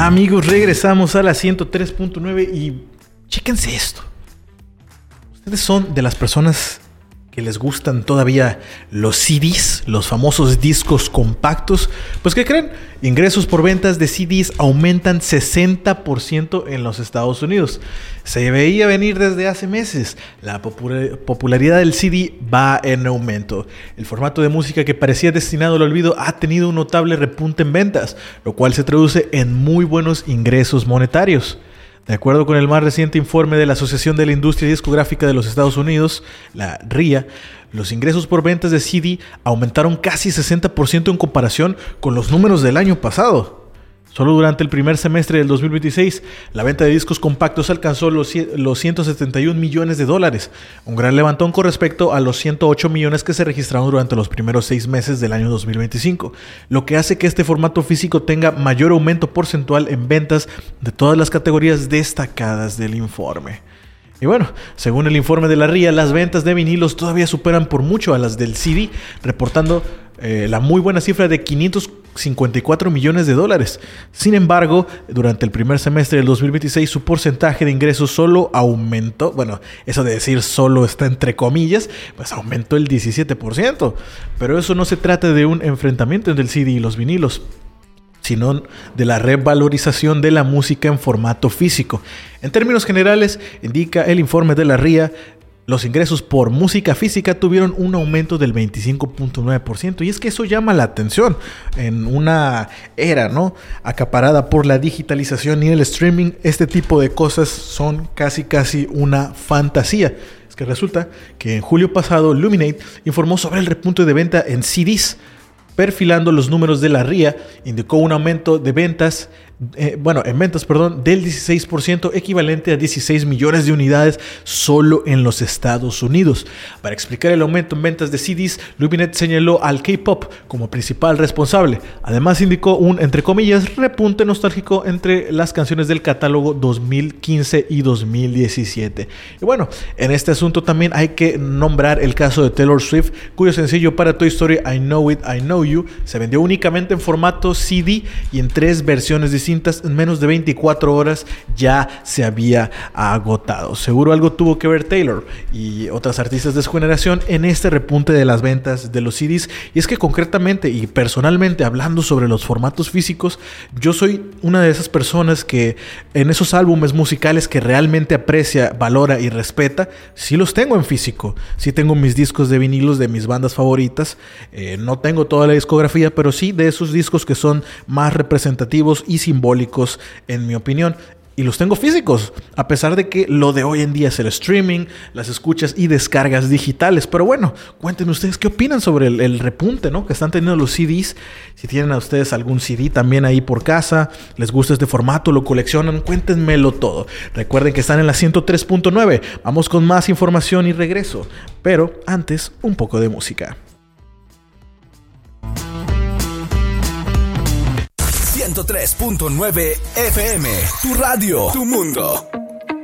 Amigos, regresamos a la 103.9 y chéquense esto. ¿Ustedes son de las personas que les gustan todavía los CDs, los famosos discos compactos? Pues ¿qué creen? Ingresos por ventas de CDs aumentan 60% en los Estados Unidos. Se veía venir desde hace meses. La popularidad del CD va en aumento. El formato de música que parecía destinado al olvido ha tenido un notable repunte en ventas, lo cual se traduce en muy buenos ingresos monetarios. De acuerdo con el más reciente informe de la Asociación de la Industria Discográfica de los Estados Unidos, la RIA, los ingresos por ventas de CD aumentaron casi 60% en comparación con los números del año pasado. Solo durante el primer semestre del 2026, la venta de discos compactos alcanzó los 171 millones de dólares, un gran levantón con respecto a los 108 millones que se registraron durante los primeros 6 meses del año 2025, lo que hace que este formato físico tenga mayor aumento porcentual en ventas de todas las categorías destacadas del informe. Y bueno, según el informe de la RIA, las ventas de vinilos todavía superan por mucho a las del CD, reportando la muy buena cifra de 554 millones de dólares. Sin embargo, durante el primer semestre del 2026, su porcentaje de ingresos solo aumentó. Bueno, eso de decir solo está entre comillas, pues aumentó el 17%. Pero eso no se trata de un enfrentamiento entre el CD y los vinilos, sino de la revalorización de la música en formato físico. En términos generales, indica el informe de la RIA, los ingresos por música física tuvieron un aumento del 25.9%. Y es que eso llama la atención en una era, ¿no?, acaparada por la digitalización y el streaming. Este tipo de cosas son casi una fantasía. Es que resulta que en julio pasado Luminate informó sobre el repunte de venta en CDs. Perfilando los números de la RIA, indicó un aumento de ventas, del 16%, equivalente a 16 millones de unidades solo en los Estados Unidos. Para explicar el aumento en ventas de CDs, Luminate señaló al K-pop como principal responsable. Además, indicó un, entre comillas, repunte nostálgico entre las canciones del catálogo 2015 y 2017. Y bueno, en este asunto también hay que nombrar el caso de Taylor Swift, cuyo sencillo para Toy Story I Know It, I Know You se vendió únicamente en formato CD y en 3 versiones distintas. En menos de 24 horas ya se había agotado. Seguro algo tuvo que ver Taylor y otras artistas de su generación en este repunte de las ventas de los CDs. Y es que concretamente y personalmente, hablando sobre los formatos físicos, yo soy una de esas personas que en esos álbumes musicales que realmente aprecia, valora y respeta, sí los tengo en físico. Sí tengo mis discos de vinilos de mis bandas favoritas. No tengo toda la discografía, pero sí de esos discos que son más representativos y simbólicos en mi opinión, y los tengo físicos, a pesar de que lo de hoy en día es el streaming, las escuchas y descargas digitales. Pero bueno, cuéntenme ustedes qué opinan sobre el repunte, ¿no?, que están teniendo los CDs. Si tienen a ustedes algún CD también ahí por casa, les gusta este formato, lo coleccionan, cuéntenmelo todo. Recuerden que están en la 103.9. Vamos con más información y regreso, pero antes un poco de música. 103.9 FM, tu radio, tu mundo.